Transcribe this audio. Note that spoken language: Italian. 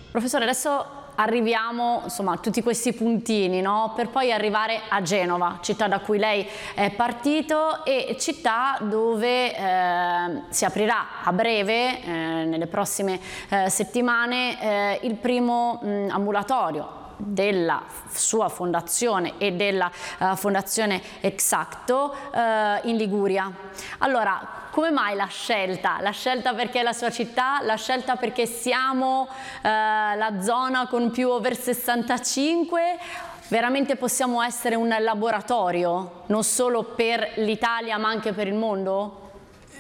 Professore, adesso arriviamo insomma a tutti questi puntini, no? Per poi arrivare a Genova, città da cui lei è partito e città dove si aprirà a breve, nelle prossime settimane, il primo ambulatorio della sua fondazione e della fondazione Exacto in Liguria. Allora, come mai la scelta? La scelta perché è la sua città, la scelta perché siamo la zona con più over 65? Veramente possiamo essere un laboratorio, non solo per l'Italia ma anche per il mondo?